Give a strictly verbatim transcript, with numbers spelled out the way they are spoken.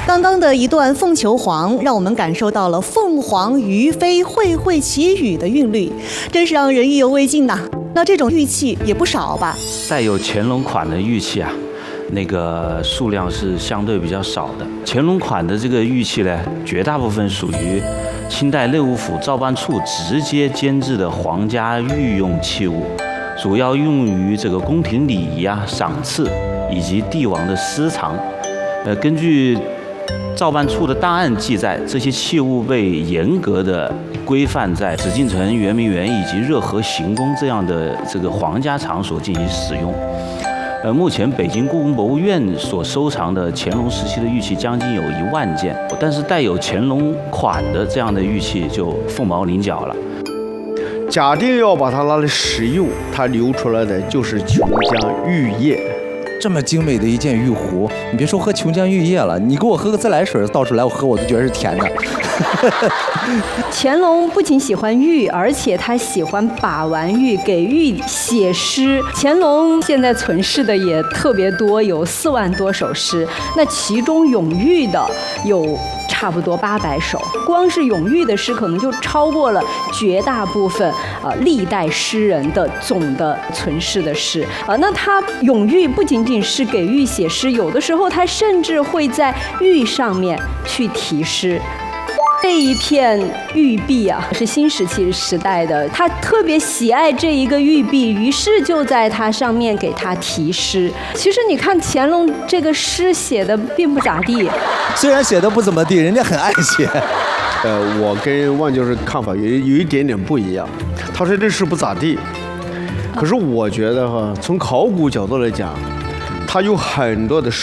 刚刚的一段《凤求凰》，让我们感受到了凤凰于飞、会会其语的韵律，真是让人意犹未尽呐。那这种玉器也不少吧？ 带有乾隆款的玉器啊，那个数量是相对比较少的。乾隆款的这个玉器呢，绝大部分属于清代内务府造办处直接监制的皇家御用器物，主要用于这个宫廷礼仪啊、赏赐以及帝王的私藏。呃，根据造办处的档案记载，这些器物被严格的规范在紫禁城、圆明园以及热河行宫这样的这个皇家场所进行使用。呃，目前北京故宫博物院所收藏的乾隆时期的玉器将近有一万件，但是带有乾隆款的这样的玉器就凤毛麟角了。 假定要把它拿来使用，它流出来的就是琼浆玉液。 这么精美的一件玉壶，你别说喝琼浆玉液了，你给我喝个自来水倒出来，我喝我都觉得是甜的。 乾隆不仅喜欢玉，而且他喜欢把玩玉，给玉写诗。乾隆现在存世的也特别多，有四万多首诗，那其中咏玉的有差不多八百首，光是咏玉的诗可能就超过了绝大部分呃历代诗人的总的存世的诗啊、呃。那他咏玉不仅仅是给玉写诗，有的时候他甚至会在玉上面去题诗。这一片玉璧啊，是新石器时代的，他特别喜爱这一个玉璧，于是就在它上面给他题诗。其实你看乾隆这个诗写的并不咋地， 虽然写的不怎么地，人家很爱写。 呃，我跟万教授看法有有一点点不一样。他说这诗不咋地，可是我觉得哈，从考古角度来讲，他有很多的